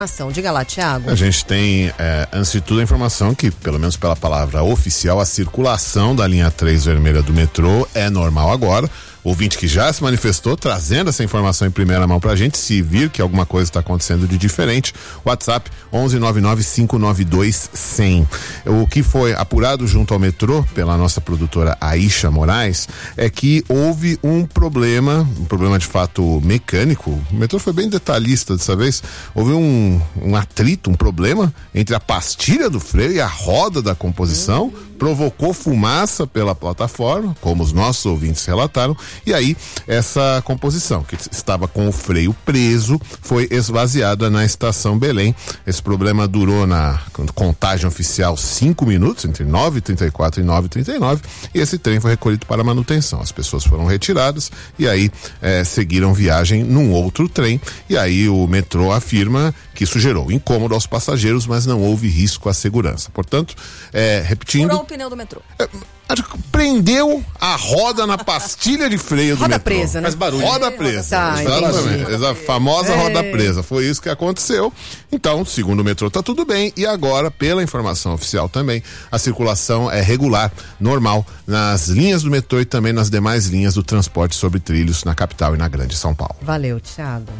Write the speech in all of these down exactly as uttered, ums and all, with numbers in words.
Diga lá, Thiago. A gente tem, é, antes de tudo, a informação que, pelo menos pela palavra oficial, a circulação da linha três vermelha do metrô é normal agora. Ouvinte que já se manifestou, trazendo essa informação em primeira mão pra gente, se vir que alguma coisa está acontecendo de diferente, WhatsApp onze nove nove cinco nove dois cem. O que foi apurado junto ao metrô pela nossa produtora Aisha Moraes é que houve um problema, um problema de fato mecânico. O metrô foi bem detalhista dessa vez. Houve um, um atrito, um problema entre a pastilha do freio e a roda da composição, uhum. provocou fumaça pela plataforma, como os nossos ouvintes relataram. E aí, essa composição, que estava com o freio preso, foi esvaziada na estação Belém. Esse problema durou na contagem oficial cinco minutos, entre nove e trinta e quatro e nove e trinta e nove, e esse trem foi recolhido para manutenção. As pessoas foram retiradas e aí eh, seguiram viagem num outro trem. E aí o metrô afirma que isso gerou incômodo aos passageiros, mas não houve risco à segurança. Portanto, eh, repetindo... Furou o pneu do metrô. Eh, prendeu a roda na pastilha de freio do roda metrô. Presa, né? Faz barulho. Roda presa. Tá, exatamente. A famosa é. roda presa. Foi isso que aconteceu. Então, segundo o metrô, tá tudo bem. E agora, pela informação oficial também, a circulação é regular, normal, nas linhas do metrô e também nas demais linhas do transporte sobre trilhos na capital e na Grande São Paulo. Valeu, Thiago.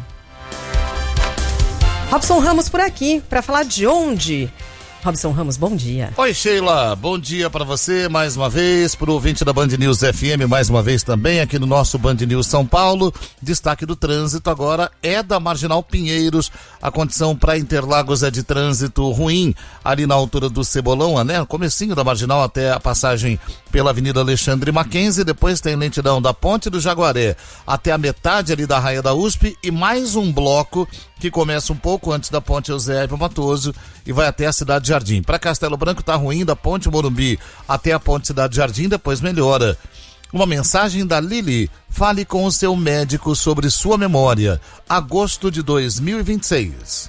Robson Ramos por aqui, para falar de onde... Robson Ramos, bom dia. Oi, Sheila, bom dia para você mais uma vez, pro ouvinte da Band News F M mais uma vez também aqui no nosso Band News São Paulo. Destaque do trânsito agora é da Marginal Pinheiros. A condição para Interlagos é de trânsito ruim ali na altura do Cebolão, né? Comecinho da Marginal até a passagem pela Avenida Alexandre Mackenzie. Depois tem lentidão da Ponte do Jaguaré até a metade ali da Raia da U S P e mais um bloco que começa um pouco antes da Ponte Eusébio Matoso e vai até a Cidade Jardim. Para Castelo Branco tá ruim da Ponte Morumbi até a Ponte Cidade Jardim, depois melhora. Uma mensagem da Lili: fale com o seu médico sobre sua memória. Agosto de dois mil e vinte e seis.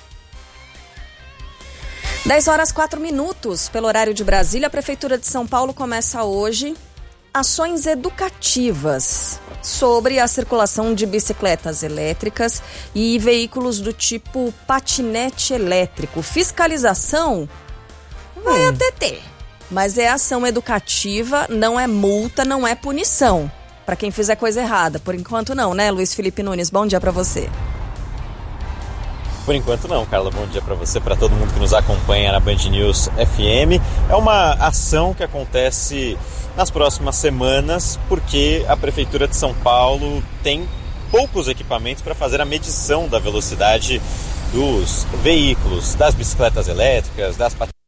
dez horas quatro minutos, pelo horário de Brasília. A Prefeitura de São Paulo começa hoje ações educativas sobre a circulação de bicicletas elétricas e veículos do tipo patinete elétrico. Fiscalização vai hum. até ter, mas é ação educativa, não é multa, não é punição para quem fizer coisa errada. Por enquanto não, né, Luiz Felipe Nunes? Bom dia para você. Por enquanto não, Carla. Bom dia para você, para todo mundo que nos acompanha na Band News F M. É uma ação que acontece nas próximas semanas, porque a Prefeitura de São Paulo tem poucos equipamentos para fazer a medição da velocidade dos veículos, das bicicletas elétricas, das patinetes.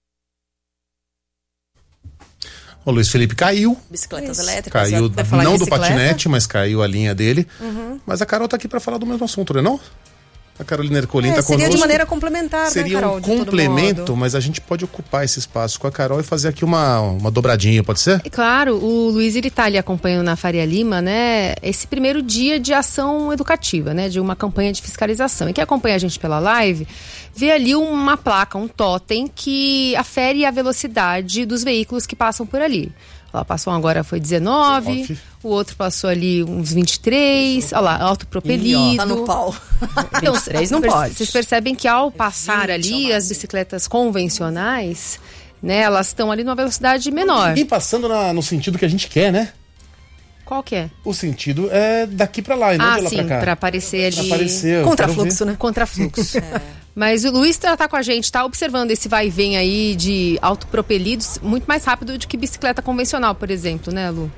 O Luiz Felipe caiu. Bicicletas Isso. elétricas. Caiu, não do patinete, mas caiu a linha dele. Uhum. Mas a Carol tá aqui para falar do mesmo assunto, né, não? A Carolina Ercolim está é, conosco. Seria de maneira complementar, seria né, Carol? Um complemento, mas a gente pode ocupar esse espaço com a Carol e fazer aqui uma, uma dobradinha, pode ser? Claro, o Luiz ele tá ali acompanhando na Faria Lima, né, esse primeiro dia de ação educativa, né, de uma campanha de fiscalização. E quem acompanha a gente pela live, vê ali uma placa, um totem que afere a velocidade dos veículos que passam por ali. Ó, passou agora foi dezenove, dezenove, o outro passou ali uns vinte e três, olha lá, autopropelido. Ih, ó, tá no pau. Então, vinte e três não pode. Vocês percebem que ao passar ali as bicicletas convencionais, né, elas estão ali numa velocidade menor. E passando na, no sentido que a gente quer, né? Qual que é? O sentido é daqui pra lá e não ah, de lá sim, pra cá. pra aparecer ali. Pra aparecer, contrafluxo, né? Contrafluxo. É. Mas o Luiz tá, tá com a gente, tá observando esse vai e vem aí de autopropelidos muito mais rápido do que bicicleta convencional, por exemplo, né, Lu?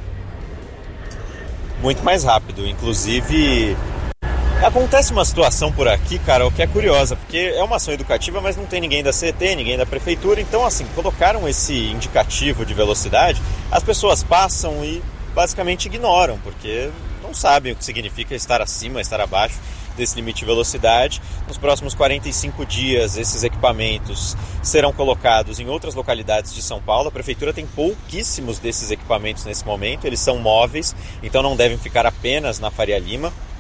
Muito mais rápido. Inclusive, acontece uma situação por aqui, Carol, que é curiosa, porque é uma ação educativa, mas não tem ninguém da C E T, ninguém da Prefeitura. Então, assim, colocaram esse indicativo de velocidade, as pessoas passam e basicamente ignoram, porque não sabem o que significa estar acima, estar abaixo desse limite de velocidade. Nos próximos quarenta e cinco dias, esses equipamentos serão colocados em outras localidades de São Paulo. A Prefeitura tem pouquíssimos desses equipamentos nesse momento, eles são móveis, então não devem ficar apenas na Faria Lima.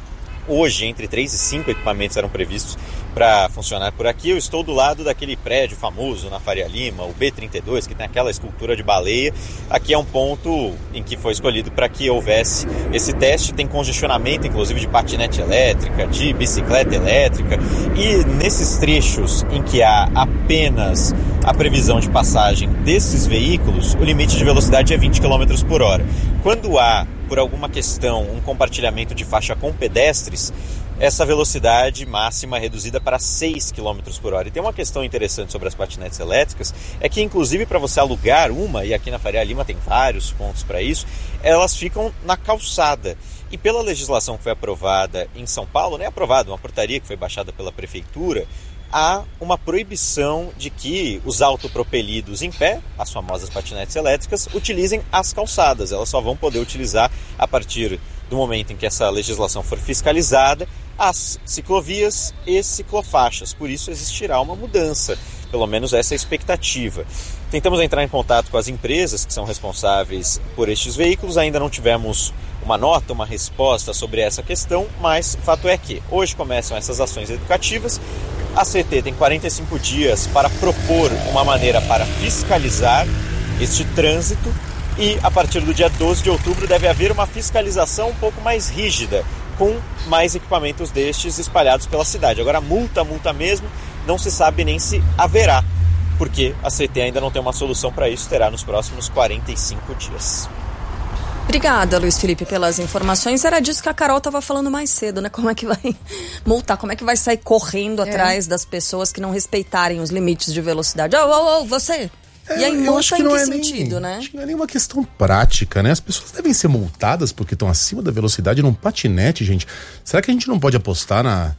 Hoje, entre três e cinco equipamentos eram previstos para funcionar por aqui. Eu estou do lado daquele prédio famoso na Faria Lima, o B trinta e dois, que tem aquela escultura de baleia. Aqui é um ponto em que foi escolhido para que houvesse esse teste. Tem congestionamento, inclusive, de patinete elétrica, de bicicleta elétrica. E nesses trechos em que há apenas a previsão de passagem desses veículos, o limite de velocidade é vinte quilômetros por hora. Quando há, por alguma questão, um compartilhamento de faixa com pedestres, essa velocidade máxima é reduzida para seis quilômetros por hora. E tem uma questão interessante sobre as patinetes elétricas, é que inclusive para você alugar uma, e aqui na Faria Lima tem vários pontos para isso, elas ficam na calçada. E pela legislação que foi aprovada em São Paulo, não é aprovada, uma portaria que foi baixada pela prefeitura, há uma proibição de que os autopropelidos em pé, as famosas patinetes elétricas, utilizem as calçadas. Elas só vão poder utilizar, a partir do momento em que essa legislação for fiscalizada, as ciclovias e ciclofaixas. Por isso existirá uma mudança, pelo menos essa é a expectativa. Tentamos entrar em contato com as empresas que são responsáveis por estes veículos, ainda não tivemos uma nota, uma resposta sobre essa questão, mas fato é que hoje começam essas ações educativas. A C T tem quarenta e cinco dias para propor uma maneira para fiscalizar este trânsito e a partir do dia doze de outubro deve haver uma fiscalização um pouco mais rígida, com mais equipamentos destes espalhados pela cidade. Agora, multa, multa mesmo, não se sabe nem se haverá, porque a C T ainda não tem uma solução para isso, terá nos próximos quarenta e cinco dias. Obrigada, Luiz Felipe, pelas informações. Era disso que a Carol estava falando mais cedo, né? Como é que vai multar? Como é que vai sair correndo é. atrás das pessoas que não respeitarem os limites de velocidade? Ô, ô, ô, você... É, e aí eu acho que, em não que é sentido, nem, né? Acho que não é nem uma questão prática, né? As pessoas devem ser multadas porque estão acima da velocidade num patinete, gente. Será que a gente não pode apostar na,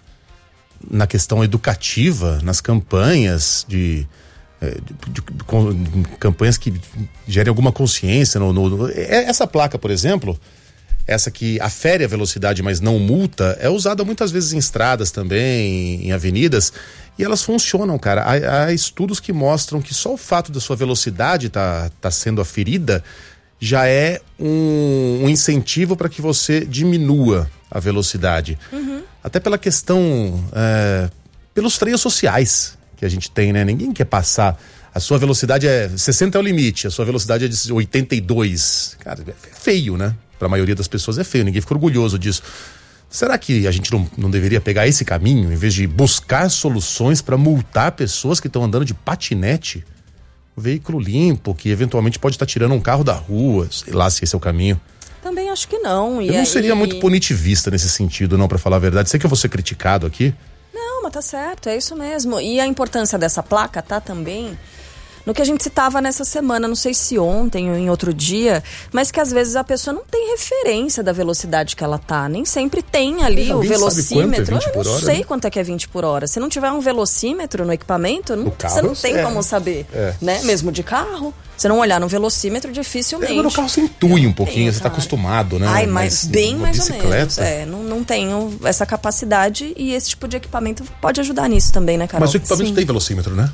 na questão educativa, nas campanhas de... De, de, de, de campanhas que gerem alguma consciência no, no, essa placa, por exemplo, essa que afere a velocidade, mas não multa, é usada muitas vezes em estradas também, em avenidas, e elas funcionam, cara. Há, há estudos que mostram que só o fato da sua velocidade tá, tá sendo aferida já é um, um incentivo para que você diminua a velocidade. Uhum. Até pela questão, é, pelos freios sociais que a gente tem, né? Ninguém quer passar. A sua velocidade é sessenta é o limite, a sua velocidade é de oitenta e dois. Cara, é feio, né? Para a maioria das pessoas é feio, ninguém fica orgulhoso disso. Será que a gente não, não deveria pegar esse caminho, em vez de buscar soluções para multar pessoas que estão andando de patinete? Um veículo limpo, que eventualmente pode estar tirando um carro da rua, sei lá se esse é o caminho. Também acho que não. E Eu não aí... seria muito punitivista nesse sentido, não, para falar a verdade. Sei que eu vou ser criticado aqui. Não, mas tá certo, é isso mesmo. E a importância dessa placa tá também no que a gente citava nessa semana, não sei se ontem ou em outro dia, mas que às vezes a pessoa não tem referência da velocidade que ela tá. Nem sempre tem ali o velocímetro. Sabe quanto é vinte por hora, Eu não sei né? quanto é que é vinte por hora. Se não tiver um velocímetro no equipamento, não, carro, você não tem é. como saber. É. Né? Mesmo de carro. Se não olhar no velocímetro, dificilmente. É, no carro você intui um pouquinho, tenho, você tá cara. acostumado, né? Ai, mas, mas bem mais bicicleta... ou menos. É, não, não tenho essa capacidade e esse tipo de equipamento pode ajudar nisso também, né, Carol? Mas o equipamento Sim. tem velocímetro, né?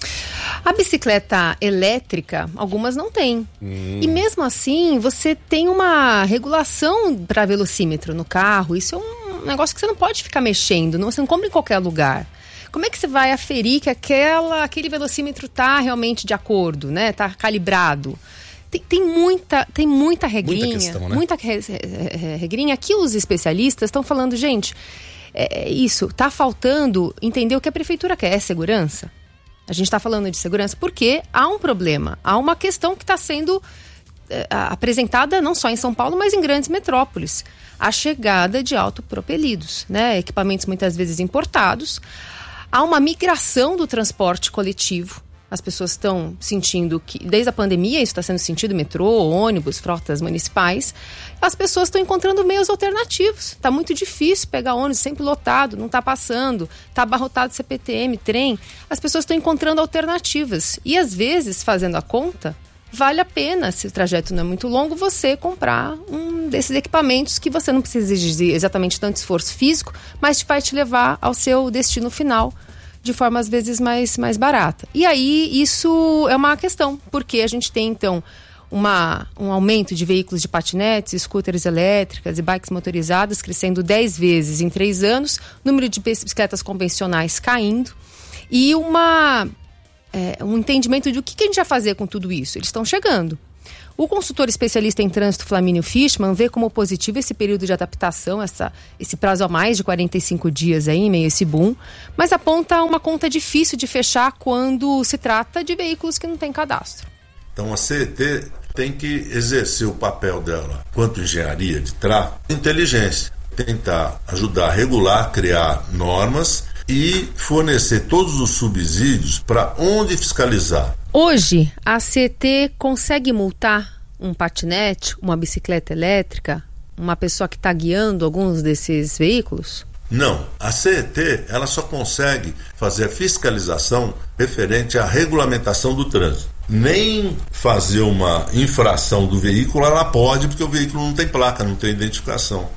A bicicleta elétrica, algumas não têm. Hum. E mesmo assim, você tem uma regulação para velocímetro no carro. Isso é um negócio que você não pode ficar mexendo, não, você não compra em qualquer lugar. Como é que você vai aferir que aquela, aquele velocímetro está realmente de acordo, né? Tá calibrado? Tem, tem, muita, tem muita regrinha. Muita questão, né? Muita re, re, regrinha. Aqui os especialistas estão falando, gente, é, isso, tá faltando entender o que a prefeitura quer. É segurança? A gente está falando de segurança porque há um problema, há uma questão que está sendo é, apresentada não só em São Paulo, mas em grandes metrópoles. A chegada de autopropelidos, né? Equipamentos muitas vezes importados. Há uma migração do transporte coletivo. As pessoas estão sentindo que, desde a pandemia, isso está sendo sentido, metrô, ônibus, frotas municipais. As pessoas estão encontrando meios alternativos. Está muito difícil pegar ônibus sempre lotado, não está passando, está abarrotado C P T M, trem. As pessoas estão encontrando alternativas. E, às vezes, fazendo a conta, vale a pena, se o trajeto não é muito longo, você comprar um desses equipamentos que você não precisa exigir exatamente tanto esforço físico, mas vai te levar ao seu destino final de forma, às vezes, mais, mais barata. E aí, isso é uma questão, porque a gente tem, então, uma, um aumento de veículos de patinetes, scooters elétricas e bikes motorizadas, crescendo dez vezes em três anos, número de bicicletas convencionais caindo, e uma, é, um entendimento de o que, que a gente vai fazer com tudo isso. Eles estão chegando. O consultor especialista em trânsito, Flamínio Fishman, vê como positivo esse período de adaptação, essa, esse prazo a mais de quarenta e cinco dias aí, em meio a esse boom, mas aponta uma conta difícil de fechar quando se trata de veículos que não têm cadastro. Então a C E T tem que exercer o papel dela, quanto engenharia de tráfego, inteligência, tentar ajudar a regular, criar normas e fornecer todos os subsídios para onde fiscalizar. Hoje, a C E T consegue multar um patinete, uma bicicleta elétrica, uma pessoa que está guiando alguns desses veículos? Não, a C E T ela só consegue fazer a fiscalização referente à regulamentação do trânsito. Nem fazer uma infração do veículo ela pode, porque o veículo não tem placa, não tem identificação.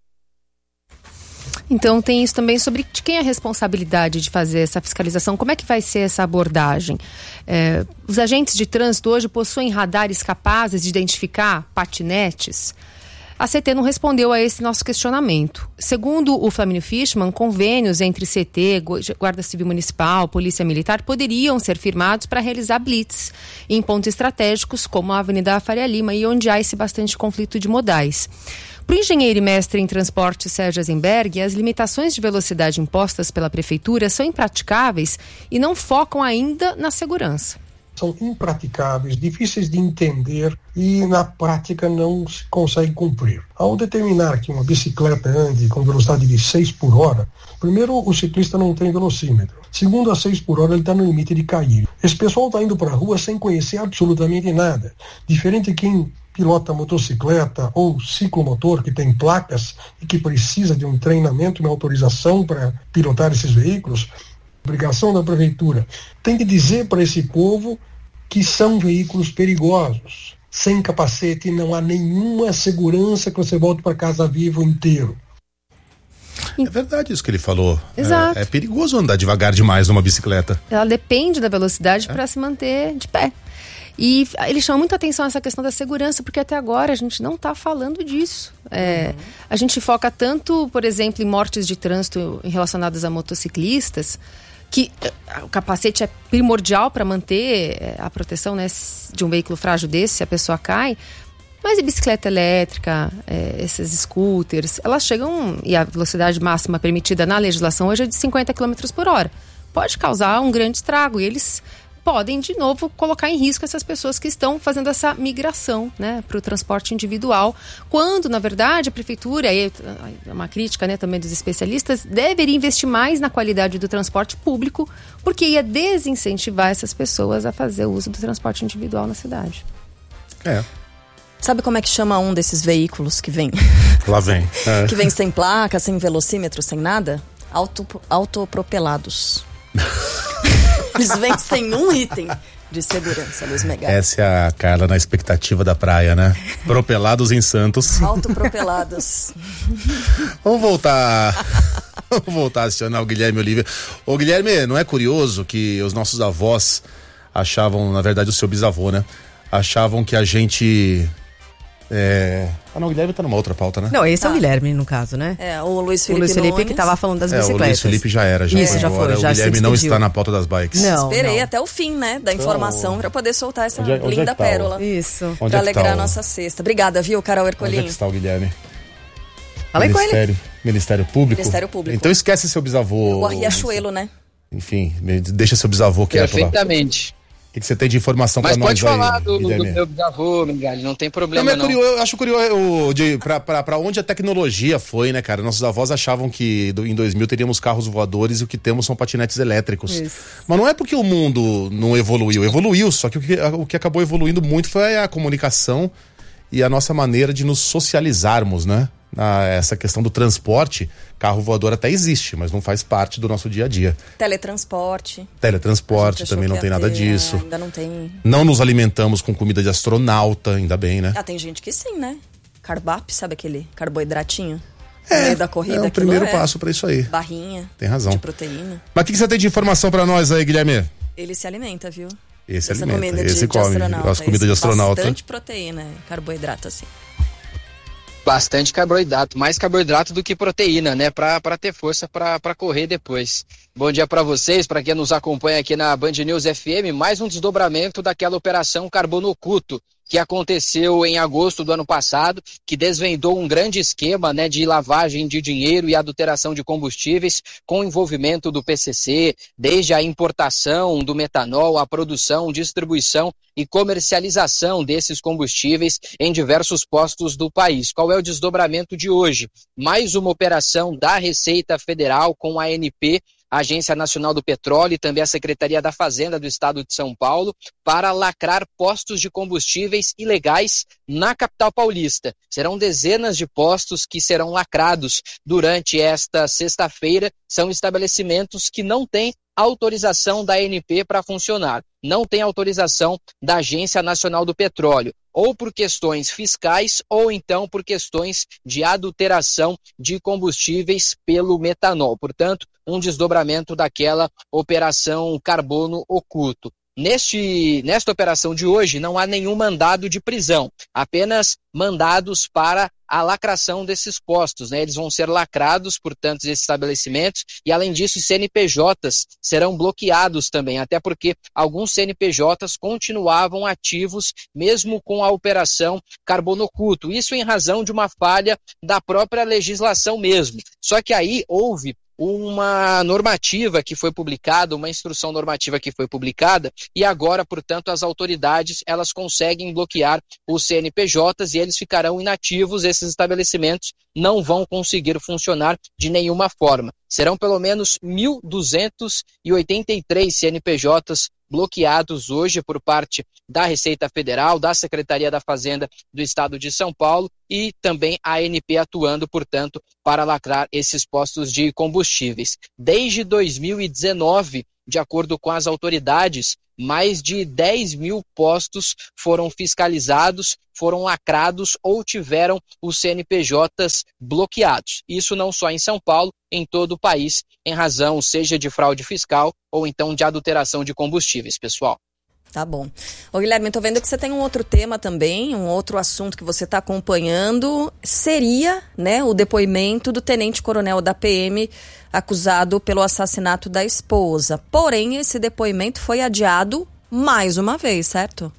Então tem isso também sobre de quem é a responsabilidade de fazer essa fiscalização, como é que vai ser essa abordagem? É, os agentes de trânsito hoje possuem radares capazes de identificar patinetes? A C T não respondeu a esse nosso questionamento. Segundo o Flamínio Fishman, convênios entre C T, Guarda Civil Municipal, Polícia Militar poderiam ser firmados para realizar blitz em pontos estratégicos como a Avenida Faria Lima e onde há esse bastante conflito de modais. Para o engenheiro e mestre em transporte Sérgio Eisenberg, as limitações de velocidade impostas pela Prefeitura são impraticáveis e não focam ainda na segurança. São impraticáveis, difíceis de entender e na prática não se consegue cumprir. Ao determinar que uma bicicleta ande com velocidade de seis por hora, primeiro o ciclista não tem velocímetro. Segundo, a seis por hora ele está no limite de cair. Esse pessoal está indo para a rua sem conhecer absolutamente nada. Diferente de quem pilota motocicleta ou ciclomotor, que tem placas e que precisa de um treinamento e uma autorização para pilotar esses veículos, obrigação da Prefeitura tem que dizer para esse povo que são veículos perigosos. Sem capacete não há nenhuma segurança que você volte para casa vivo inteiro. É verdade isso que ele falou. Exato. É, é perigoso andar devagar demais numa bicicleta. Ela depende da velocidade é. para se manter de pé. E ele chama muita atenção essa questão da segurança, porque até agora a gente não está falando disso. É, uhum. A gente foca tanto, por exemplo, em mortes de trânsito relacionadas a motociclistas, que o capacete é primordial para manter a proteção, né, de um veículo frágil desse, se a pessoa cai. Mas e bicicleta elétrica, é, esses scooters, elas chegam, e a velocidade máxima permitida na legislação hoje é de cinquenta quilômetros por hora. Pode causar um grande estrago e eles podem, de novo, colocar em risco essas pessoas que estão fazendo essa migração, né, para o transporte individual, quando, na verdade, a Prefeitura, e é uma crítica, né, também dos especialistas, deveria investir mais na qualidade do transporte público, porque ia desincentivar essas pessoas a fazer o uso do transporte individual na cidade. É. Sabe como é que chama um desses veículos que vem? Lá vem. É. Que vem sem placa, sem velocímetro, sem nada? Auto, autopropelados. Eles vêm sem um item de segurança, Luiz Megal. Essa é a Carla na expectativa da praia, né? Propelados em Santos. Autopropelados. Vamos voltar. Vamos voltar a acionar o Guilherme Oliveira. Ô Guilherme, não é curioso que os nossos avós achavam, na verdade o seu bisavô, né? Achavam que a gente... É... Ah, não, o Guilherme tá numa outra pauta, né? Não, esse tá. é o Guilherme, no caso, né? É, o Luiz Felipe O Luiz Felipe Nunes. que tava falando das é, bicicletas. O Luiz Felipe já era, já Isso, foi já embora. foi, já O Guilherme se não despediu. está na pauta das bikes. Não. Esperei não. até o fim, né, da informação para poder soltar essa Onde é- onde é que linda tá o- pérola. Isso. Onde Pra é que alegrar tá a o- nossa sexta. Obrigada, viu, Carol Onde é que Ercolim? está o Guilherme? Falei com ele. Ministério, Ministério Público? Ministério Público. Então esquece seu bisavô. O Riachuelo, né? Enfim, deixa seu bisavô quieto lá. Perfeitamente. O que, que você tem de informação Mas pra nós pode falar aí, do, do Guilherme? meu bisavô, Miguel, não tem Não, problema mas é não. curioso, eu acho curioso o, de, pra, pra, pra onde a tecnologia foi, né, cara? Nossos avós achavam que do, em dois mil teríamos carros voadores e o que temos são patinetes elétricos. Isso. Mas não é porque o mundo não evoluiu, evoluiu, só que o que, o que acabou evoluindo muito foi a comunicação e a nossa maneira de nos socializarmos, né? Ah, essa questão do transporte, carro voador até existe, mas não faz parte do nosso dia a dia. Teletransporte. Teletransporte A gente achou também não que tem ia nada ter, disso. Ainda não tem. Não nos alimentamos com comida de astronauta, ainda bem, né? Ah, tem gente que sim, né? Carbap, sabe aquele carboidratinho? No meio da corrida, É o aquilo primeiro é passo pra isso aí. barrinha Tem razão. de proteína. Mas o que, que você tem de informação pra nós aí, Guilherme? Ele se alimenta, viu? Esse Essa alimenta, comida de, esse de come. astronauta. As comidas de Esse astronauta. Bastante proteína, carboidrato, assim. Bastante carboidrato, mais carboidrato do que proteína, né? Pra, pra ter força pra, pra correr depois. Bom dia pra vocês, pra quem nos acompanha aqui na Band News F M, mais um desdobramento daquela operação Carbono Oculto, que aconteceu em agosto do ano passado, que desvendou um grande esquema, né, de lavagem de dinheiro e adulteração de combustíveis com envolvimento do P C C, desde a importação do metanol, a produção, distribuição e comercialização desses combustíveis em diversos postos do país. Qual é o desdobramento de hoje? Mais uma operação da Receita Federal com a A N P, a Agência Nacional do Petróleo, e também a Secretaria da Fazenda do Estado de São Paulo, para lacrar postos de combustíveis ilegais na capital paulista. Serão dezenas de postos que serão lacrados durante esta sexta-feira. São estabelecimentos que não têm autorização da A N P para funcionar, não tem autorização da Agência Nacional do Petróleo, ou por questões fiscais ou então por questões de adulteração de combustíveis pelo metanol. Portanto, um desdobramento daquela operação Carbono Oculto. Neste, nesta operação de hoje não há nenhum mandado de prisão, apenas mandados para a lacração desses postos, né? Eles vão ser lacrados, portanto, esses estabelecimentos, e além disso, os C N P Js serão bloqueados também, até porque alguns C N P Js continuavam ativos mesmo com a operação Carbono Oculto, isso em razão de uma falha da própria legislação mesmo. Só que aí houve uma normativa que foi publicada, uma instrução normativa que foi publicada, e agora, portanto, as autoridades, elas conseguem bloquear os C N P Js e eles ficarão inativos, esses estabelecimentos não vão conseguir funcionar de nenhuma forma. Serão pelo menos mil duzentos e oitenta e três C N P Js bloqueados hoje por parte da Receita Federal, da Secretaria da Fazenda do Estado de São Paulo e também a A N P atuando, portanto, para lacrar esses postos de combustíveis. Desde dois mil e dezenove, de acordo com as autoridades, mais de dez mil postos foram fiscalizados, foram lacrados ou tiveram os C N P Js bloqueados. Isso não só em São Paulo, em todo o país, em razão seja de fraude fiscal ou então de adulteração de combustíveis, pessoal. Tá bom. Ô, Guilherme, eu tô vendo que você tem um outro tema também, um outro assunto que você está acompanhando. Seria, né, o depoimento do tenente-coronel da P M acusado pelo assassinato da esposa. Porém, esse depoimento foi adiado mais uma vez, certo?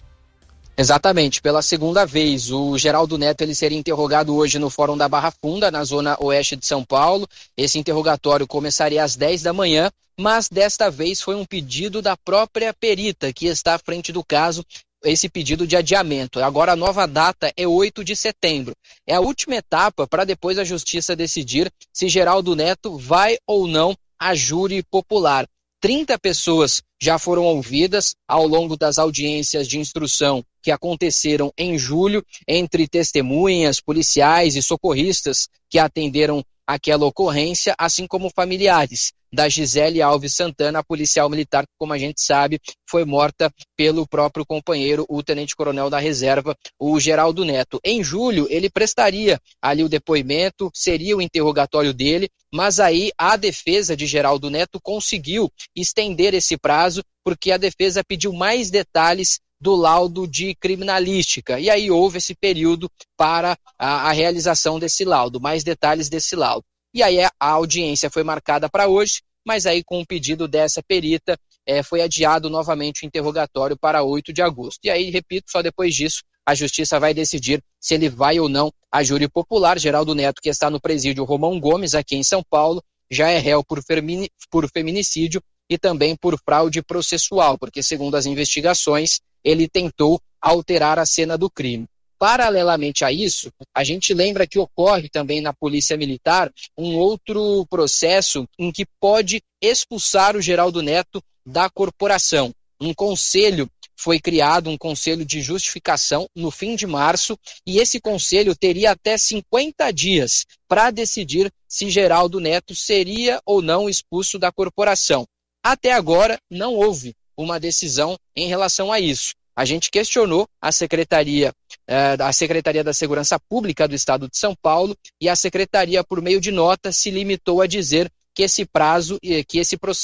Exatamente, pela segunda vez. O Geraldo Neto ele seria interrogado hoje no Fórum da Barra Funda, na zona oeste de São Paulo. Esse interrogatório começaria às dez da manhã, mas desta vez foi um pedido da própria perita que está à frente do caso, esse pedido de adiamento. Agora a nova data é oito de setembro. É a última etapa para depois a Justiça decidir se Geraldo Neto vai ou não a júri popular. trinta pessoas já foram ouvidas ao longo das audiências de instrução que aconteceram em julho, entre testemunhas, policiais e socorristas que atenderam aquela ocorrência, assim como familiares da Gisele Alves Santana, a policial militar que, como a gente sabe, foi morta pelo próprio companheiro, o tenente-coronel da reserva, o Geraldo Neto. Em julho, ele prestaria ali o depoimento, seria o interrogatório dele, mas aí a defesa de Geraldo Neto conseguiu estender esse prazo, porque a defesa pediu mais detalhes do laudo de criminalística. E aí houve esse período para a, a realização desse laudo, mais detalhes desse laudo. E aí a audiência foi marcada para hoje, mas aí com o pedido dessa perita é, foi adiado novamente o interrogatório para oito de agosto. E aí, repito, só depois disso a Justiça vai decidir se ele vai ou não a júri popular. Geraldo Neto, que está no presídio Romão Gomes, aqui em São Paulo, já é réu por, femini- por feminicídio e também por fraude processual, porque segundo as investigações, ele tentou alterar a cena do crime. Paralelamente a isso, a gente lembra que ocorre também na Polícia Militar um outro processo em que pode expulsar o Geraldo Neto da corporação. Um conselho foi criado, um conselho de justificação no fim de março, e esse conselho teria até cinquenta dias para decidir se Geraldo Neto seria ou não expulso da corporação. Até agora não houve uma decisão em relação a isso. A gente questionou a Secretaria, eh, a Secretaria da Segurança Pública do Estado de São Paulo, e a Secretaria, por meio de nota, se limitou a dizer que esse prazo, que esse processo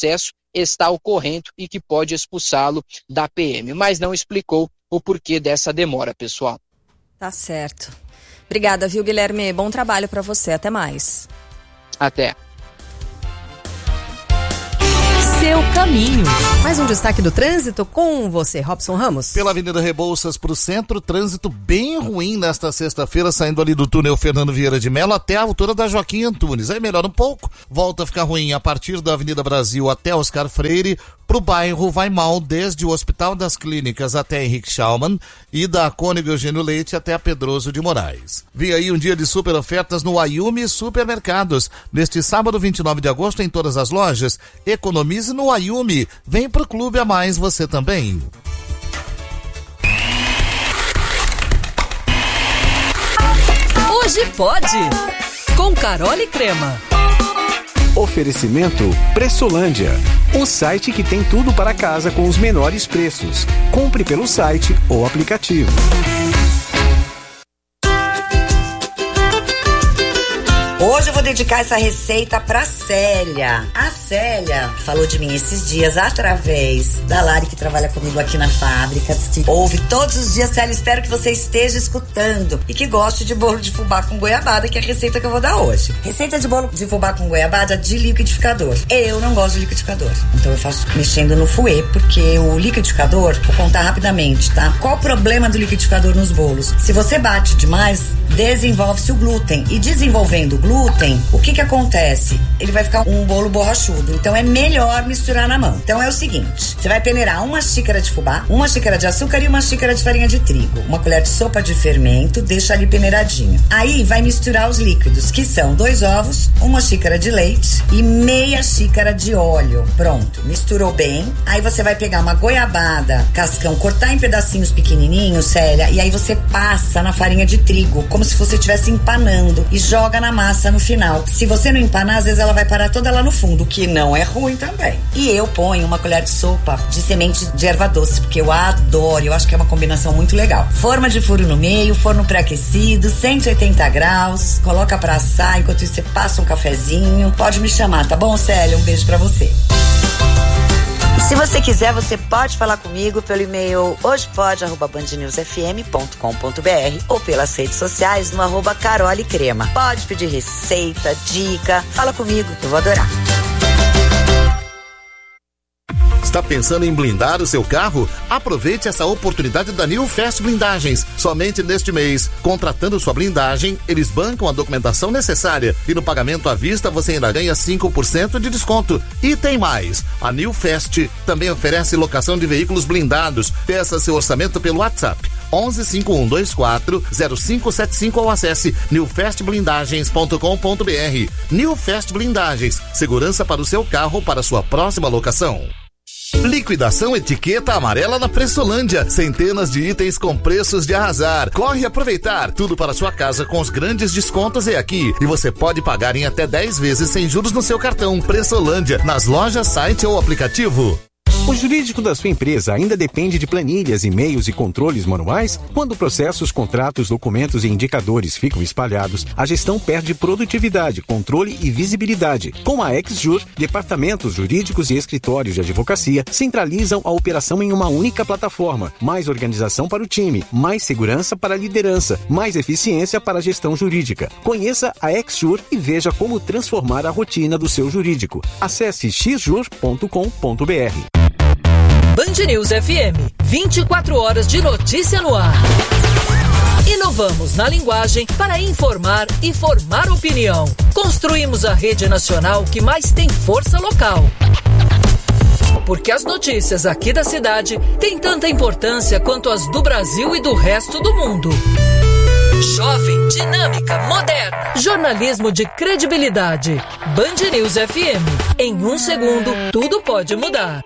está ocorrendo e que pode expulsá-lo da P M, mas não explicou o porquê dessa demora, pessoal. Tá certo. Obrigada, viu, Guilherme? Bom trabalho para você. Até mais. Até. Seu caminho. Mais um destaque do trânsito com você, Robson Ramos. Pela Avenida Rebouças para o centro, trânsito bem ruim nesta sexta-feira, saindo ali do túnel Fernando Vieira de Mello até a altura da Joaquim Antunes. Aí melhora um pouco, volta a ficar ruim a partir da Avenida Brasil até Oscar Freire. Pro bairro vai mal desde o Hospital das Clínicas até Henrique Schaumann e da Cônego Eugênio Leite até a Pedroso de Moraes. Vi aí um dia de super ofertas no Ayumi Supermercados. Neste sábado, vinte e nove de agosto, em todas as lojas. Economize no Ayumi. Vem pro Clube a Mais você também. Hoje pode. Com Carol e Crema. Oferecimento Pressolândia, o site que tem tudo para casa com os menores preços. Compre pelo site ou aplicativo. Hoje eu vou dedicar essa receita pra Célia. A Célia falou de mim esses dias através da Lari, que trabalha comigo aqui na fábrica. Que ouve todos os dias. Célia, espero que você esteja escutando e que goste de bolo de fubá com goiabada, que é a receita que eu vou dar hoje. Receita de bolo de fubá com goiabada de liquidificador. Eu não gosto de liquidificador, então eu faço mexendo no fouet, porque o liquidificador, vou contar rapidamente, tá? Qual o problema do liquidificador nos bolos? Se você bate demais, desenvolve-se o glúten, e desenvolvendo o glúten, glúten, o que que acontece? Ele vai ficar um bolo borrachudo, então é melhor misturar na mão. Então é o seguinte, você vai peneirar uma xícara de fubá, uma xícara de açúcar e uma xícara de farinha de trigo, uma colher de sopa de fermento, deixa ali peneiradinho. Aí vai misturar os líquidos, que são dois ovos, uma xícara de leite e meia xícara de óleo. Pronto, misturou bem. Aí você vai pegar uma goiabada, cascão, cortar em pedacinhos pequenininhos, Célia, e aí você passa na farinha de trigo, como se você estivesse empanando, e joga na massa no final. Se você não empanar, às vezes ela vai parar toda lá no fundo, que não é ruim também. E eu ponho uma colher de sopa de semente de erva doce, porque eu adoro, eu acho que é uma combinação muito legal. Forma de furo no meio, forno pré-aquecido, cento e oitenta graus, coloca pra assar, enquanto isso você passa um cafezinho. Pode me chamar, tá bom, Célia? Um beijo pra você. E se você quiser, você pode falar comigo pelo e-mail hojepode arroba band news f m ponto com ponto b r ou pelas redes sociais no arroba Carol e Crema. Pode pedir receita, dica, fala comigo, eu vou adorar. Está pensando em blindar o seu carro? Aproveite essa oportunidade da New Fast Blindagens. Somente neste mês, contratando sua blindagem, eles bancam a documentação necessária e no pagamento à vista você ainda ganha cinco por cento de desconto. E tem mais, a New Fast também oferece locação de veículos blindados. Peça seu orçamento pelo WhatsApp onze cinco um dois quatro zero cinco sete cinco ou acesse new fast blindagens ponto com ponto b r. New Fast Blindagens, segurança para o seu carro para sua próxima locação. Liquidação etiqueta amarela na Pressolândia. Centenas de itens com preços de arrasar. Corre aproveitar. Tudo para sua casa com os grandes descontos é aqui. E você pode pagar em até dez vezes sem juros no seu cartão. Pressolândia, nas lojas, site ou aplicativo. O jurídico da sua empresa ainda depende de planilhas, e-mails e controles manuais? Quando processos, contratos, documentos e indicadores ficam espalhados, a gestão perde produtividade, controle e visibilidade. Com a XJur, departamentos jurídicos e escritórios de advocacia centralizam a operação em uma única plataforma. Mais organização para o time, mais segurança para a liderança, mais eficiência para a gestão jurídica. Conheça a XJur e veja como transformar a rotina do seu jurídico. Acesse x jur ponto com ponto b r. Band News F M, vinte e quatro horas de notícia no ar. Inovamos na linguagem para informar e formar opinião. Construímos a rede nacional que mais tem força local. Porque as notícias aqui da cidade têm tanta importância quanto as do Brasil e do resto do mundo. Jovem, dinâmica, moderna. Jornalismo de credibilidade. Band News F M. Em um segundo, tudo pode mudar.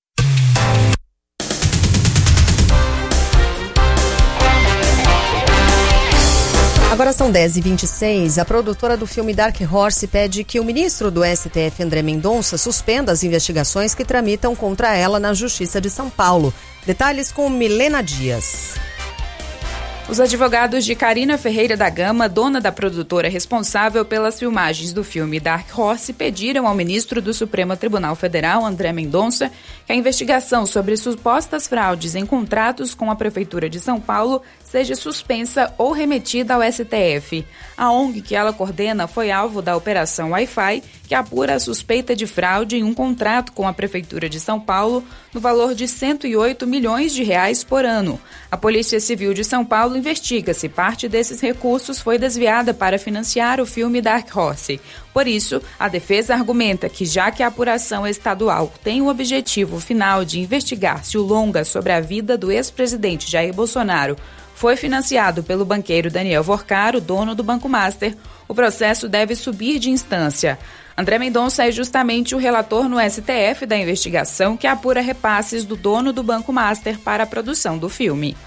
Agora são dez e vinte e seis. A produtora do filme Dark Horse pede que o ministro do S T F, André Mendonça, suspenda as investigações que tramitam contra ela na Justiça de São Paulo. Detalhes com Milena Dias. Os advogados de Karina Ferreira da Gama, dona da produtora responsável pelas filmagens do filme Dark Horse, pediram ao ministro do Supremo Tribunal Federal, André Mendonça, que a investigação sobre supostas fraudes em contratos com a Prefeitura de São Paulo seja suspensa ou remetida ao S T F. A O N G que ela coordena foi alvo da Operação Wi-Fi, que apura a suspeita de fraude em um contrato com a Prefeitura de São Paulo no valor de cento e oito milhões de reais por ano. A Polícia Civil de São Paulo investiga se parte desses recursos foi desviada para financiar o filme Dark Horse. Por isso, a defesa argumenta que, já que a apuração estadual tem o objetivo final de investigar se o longa sobre a vida do ex-presidente Jair Bolsonaro foi financiado pelo banqueiro Daniel Vorcaro, dono do Banco Master, o processo deve subir de instância. André Mendonça é justamente o relator no S T F da investigação que apura repasses do dono do Banco Master para a produção do filme.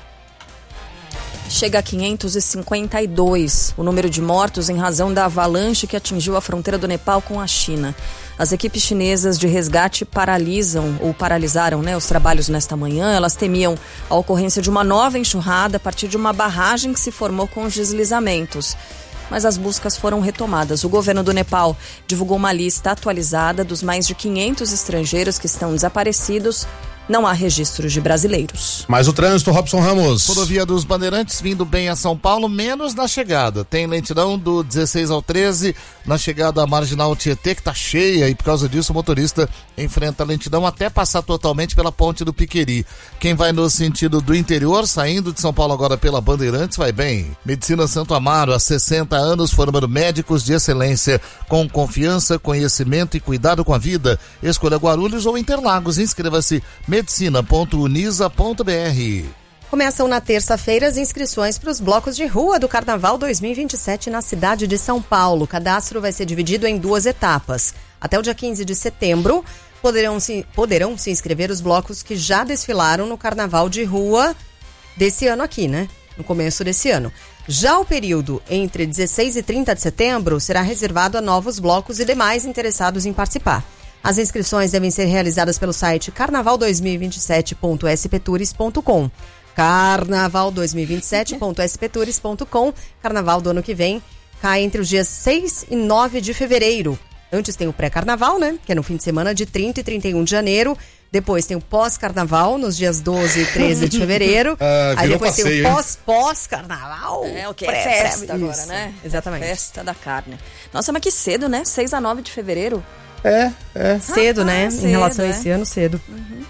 Chega a quinhentos e cinquenta e dois o número de mortos em razão da avalanche que atingiu a fronteira do Nepal com a China. As equipes chinesas de resgate paralisam ou paralisaram né, os trabalhos nesta manhã. Elas temiam a ocorrência de uma nova enxurrada a partir de uma barragem que se formou com os deslizamentos. Mas as buscas foram retomadas. O governo do Nepal divulgou uma lista atualizada dos mais de quinhentos estrangeiros que estão desaparecidos. Não há registros de brasileiros. Mais o trânsito, Robson Ramos. Rodovia dos Bandeirantes vindo bem a São Paulo, menos na chegada. Tem lentidão do dezesseis ao treze, na chegada à Marginal Tietê, que está cheia, e por causa disso o motorista enfrenta a lentidão até passar totalmente pela Ponte do Piqueri. Quem vai no sentido do interior, saindo de São Paulo agora pela Bandeirantes, vai bem. Medicina Santo Amaro, há sessenta anos, formando médicos de excelência, com confiança, conhecimento e cuidado com a vida. Escolha Guarulhos ou Interlagos. Inscreva-se medicina ponto unisa ponto b r. Começam na terça-feira as inscrições para os blocos de rua do Carnaval dois mil e vinte e sete na cidade de São Paulo. O cadastro vai ser dividido em duas etapas. Até o dia quinze de setembro, poderão se, poderão se inscrever os blocos que já desfilaram no Carnaval de Rua desse ano aqui, né? No começo desse ano. Já o período entre dezesseis e trinta de setembro será reservado a novos blocos e demais interessados em participar. As inscrições devem ser realizadas pelo site carnaval dois mil e vinte e sete ponto s p tours ponto com. carnaval dois mil e vinte e sete ponto s p tours ponto com. Carnaval do ano que vem cai entre os dias seis e nove de fevereiro. Antes tem o pré-carnaval, né? Que é no fim de semana de trinta e trinta e um de janeiro. Depois tem o pós-carnaval, nos dias doze e treze de fevereiro. Ah, Aí depois passeio, tem o pós-pós-carnaval. É o que? Pré, É festa pré, agora, isso. né? Exatamente. É festa da carne. Nossa, mas que cedo, né? seis a nove de fevereiro. É, é. Cedo, Ah, né? cedo, em relação é. a esse ano, cedo. Uhum.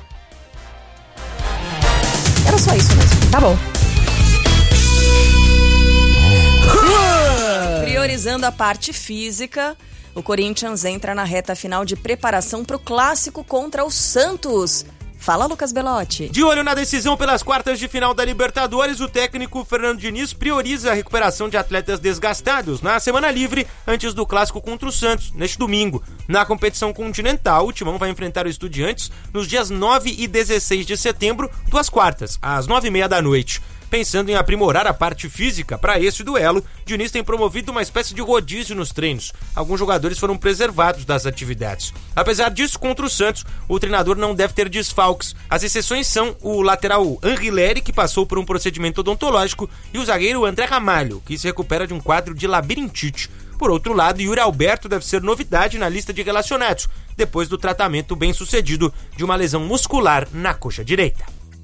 Era só isso mesmo. Tá bom. Priorizando a parte física, o Corinthians entra na reta final de preparação para o clássico contra o Santos. Fala, Lucas Belotti. De olho na decisão pelas quartas de final da Libertadores, o técnico Fernando Diniz prioriza a recuperação de atletas desgastados na semana livre antes do clássico contra o Santos, neste domingo. Na competição continental, o Timão vai enfrentar o Estudiantes nos dias nove e dezesseis de setembro, duas quartas, às nove e meia da noite. Pensando em aprimorar a parte física para esse duelo, Diniz tem promovido uma espécie de rodízio nos treinos. Alguns jogadores foram preservados das atividades. Apesar disso, contra o Santos, o treinador não deve ter desfalques. As exceções são o lateral Anrileri, que passou por um procedimento odontológico, e o zagueiro André Ramalho, que se recupera de um quadro de labirintite. Por outro lado, Yuri Alberto deve ser novidade na lista de relacionados, depois do tratamento bem-sucedido de uma lesão muscular na coxa direita.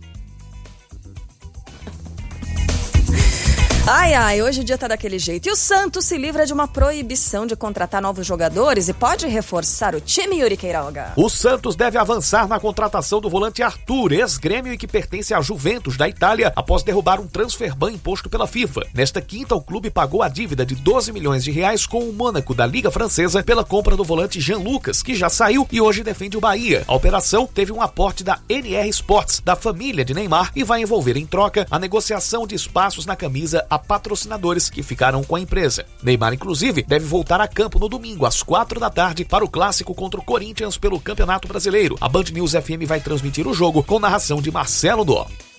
Ai, ai, hoje o dia tá daquele jeito. E o Santos se livra de uma proibição de contratar novos jogadores e pode reforçar o time, Yuri Queiroga. O Santos deve avançar na contratação do volante Arthur, ex-Grêmio e que pertence à Juventus da Itália, após derrubar um transfer ban imposto pela FIFA. Nesta quinta, o clube pagou a dívida de doze milhões de reais com o Mônaco da Liga Francesa pela compra do volante Jean Lucas, que já saiu e hoje defende o Bahia. A operação teve um aporte da N R Sports, da família de Neymar, e vai envolver em troca a negociação de espaços na camisa a patrocinadores que ficaram com a empresa. Neymar, inclusive, deve voltar a campo no domingo, às quatro da tarde, para o clássico contra o Corinthians pelo Campeonato Brasileiro. A Band News F M vai transmitir o jogo com narração de Marcelo Dó.